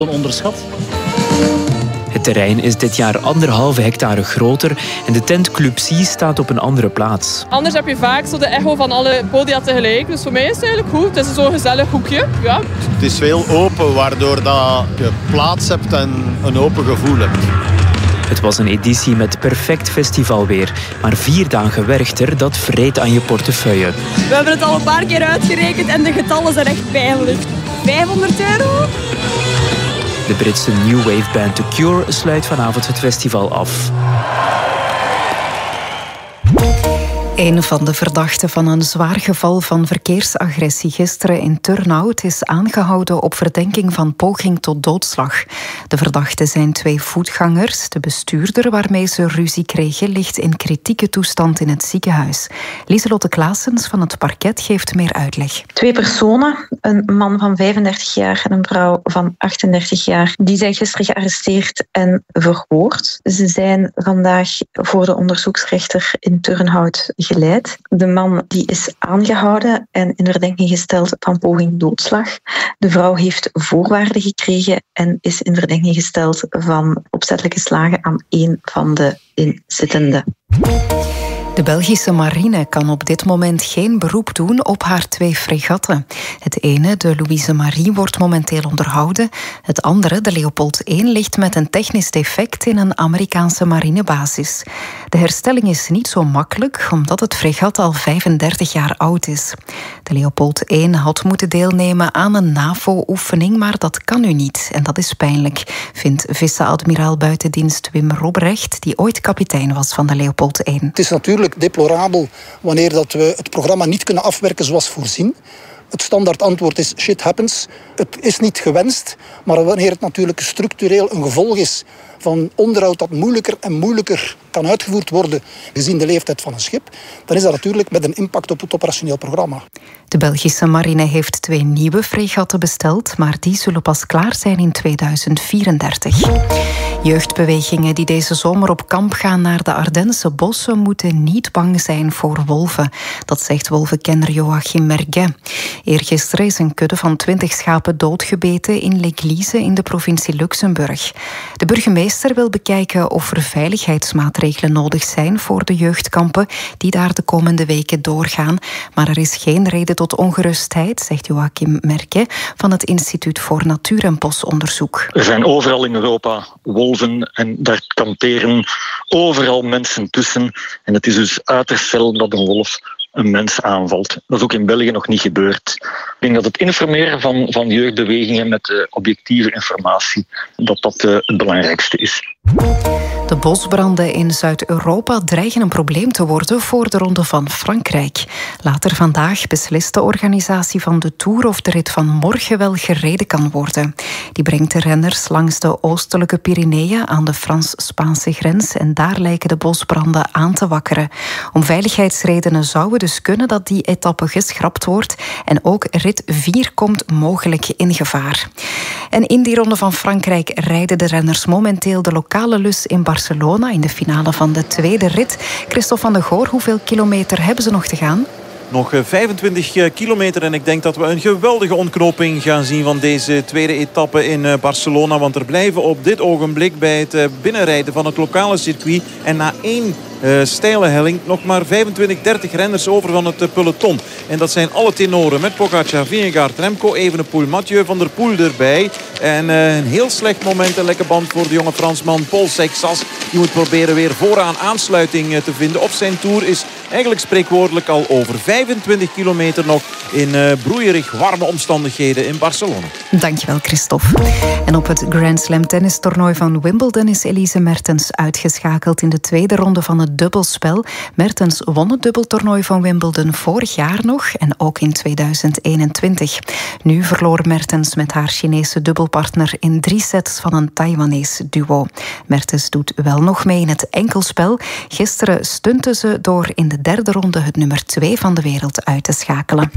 onderschat. Het terrein is dit jaar 1,5 hectare groter en de tent Club C staat op een andere plaats. Anders heb je vaak zo de echo van alle podia tegelijk. Dus voor mij is het eigenlijk goed. Het is zo'n gezellig hoekje. Ja. Het is veel open, waardoor dat je plaats hebt en een open gevoel hebt. Het was een editie met perfect festivalweer. Maar 4 dagen Werchter, dat vreet aan je portefeuille. We hebben het al een paar keer uitgerekend en de getallen zijn echt pijnlijk. €500? De Britse new wave band The Cure sluit vanavond het festival af. Een van de verdachten van een zwaar geval van verkeersagressie gisteren in Turnhout is aangehouden op verdenking van poging tot doodslag. De verdachten zijn 2 voetgangers. De bestuurder waarmee ze ruzie kregen ligt in kritieke toestand in het ziekenhuis. Lieselotte Claessens van het parket geeft meer uitleg. 2 personen, een man van 35 jaar en een vrouw van 38 jaar, die zijn gisteren gearresteerd en verhoord. Ze zijn vandaag voor de onderzoeksrechter in Turnhout geleid. De man die is aangehouden en in verdenking gesteld van poging doodslag. De vrouw heeft voorwaarden gekregen en is in verdenking gesteld van opzettelijke slagen aan 1 van de inzittenden. De Belgische marine kan op dit moment geen beroep doen op haar 2 fregatten. Het ene, de Louise Marie, wordt momenteel onderhouden. Het andere, de Leopold I, ligt met een technisch defect in een Amerikaanse marinebasis. De herstelling is niet zo makkelijk, omdat het fregat al 35 jaar oud is. De Leopold I had moeten deelnemen aan een NAVO-oefening, maar dat kan nu niet. En dat is pijnlijk, vindt vice-admiraal buitendienst Wim Robrecht, die ooit kapitein was van de Leopold I. Het is natuurlijk deplorabel wanneer dat we het programma niet kunnen afwerken zoals voorzien. Het standaard antwoord is shit happens. Het is niet gewenst, maar wanneer het natuurlijk structureel een gevolg is van onderhoud dat moeilijker en moeilijker kan uitgevoerd worden gezien de leeftijd van een schip, dan is dat natuurlijk met een impact op het operationeel programma. De Belgische marine heeft 2 nieuwe fregatten besteld, maar die zullen pas klaar zijn in 2034. Jeugdbewegingen die deze zomer op kamp gaan naar de Ardense bossen moeten niet bang zijn voor wolven. Dat zegt wolvenkenner Joachim Merguet. Eergisteren is een kudde van 20 schapen doodgebeten in L'Église in de provincie Luxemburg. De burgemeester wil bekijken of er veiligheidsmaatregelen nodig zijn voor de jeugdkampen die daar de komende weken doorgaan. Maar er is geen reden tot ongerustheid, zegt Joachim Merguet van het Instituut voor Natuur- en Bosonderzoek. Er zijn overal in Europa wolven en daar kamperen overal mensen tussen. En het is dus uiterst zelden dat een wolf een mens aanvalt. Dat is ook in België nog niet gebeurd. Ik denk dat het informeren van jeugdbewegingen met objectieve informatie, dat het belangrijkste is. De bosbranden in Zuid-Europa dreigen een probleem te worden voor de Ronde van Frankrijk. Later vandaag beslist de organisatie van de Tour of de rit van morgen wel gereden kan worden. Die brengt de renners langs de oostelijke Pyreneeën aan de Frans-Spaanse grens en daar lijken de bosbranden aan te wakkeren. Om veiligheidsredenen zou het dus kunnen dat die etappe geschrapt wordt en ook rit 4 komt mogelijk in gevaar. En in die Ronde van Frankrijk rijden de renners momenteel de lokale lus in Barcelona in de finale van de 2e rit. Christophe van de Goor, hoeveel kilometer hebben ze nog te gaan? Nog 25 kilometer en ik denk dat we een geweldige ontknoping gaan zien van deze 2e etappe in Barcelona. Want er blijven op dit ogenblik bij het binnenrijden van het lokale circuit en na 1 steile helling nog maar 25-30 renners over van het peloton. En dat zijn alle tenoren met Pogacar, Vingegaard, Remco, Evenepoel, Mathieu van der Poel erbij. En een heel slecht moment en lekke band voor de jonge Fransman Paul Seixas. Die moet proberen weer vooraan aansluiting te vinden. Op zijn Tour is eigenlijk spreekwoordelijk al over 25 kilometer nog in broeierig warme omstandigheden in Barcelona. Dankjewel, Christophe. En op het Grand Slam tennistoernooi van Wimbledon is Elise Mertens uitgeschakeld in de 2e ronde van het dubbelspel. Mertens won het dubbeltoernooi van Wimbledon vorig jaar nog en ook in 2021. Nu verloor Mertens met haar Chinese dubbelpartner in 3 sets van een Taiwanese duo. Mertens doet wel nog mee in het enkelspel. Gisteren stunte ze door in de 3e ronde het nummer 2 van de wereld uit te schakelen.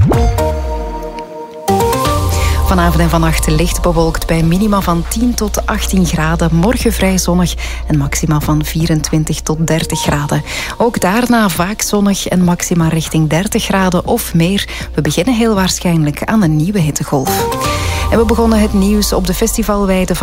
Vanavond en vannacht licht bewolkt bij minima van 10 tot 18 graden. Morgen vrij zonnig en maxima van 24 tot 30 graden. Ook daarna vaak zonnig en maxima richting 30 graden of meer. We beginnen heel waarschijnlijk aan een nieuwe hittegolf. En we begonnen het nieuws op de festivalweide van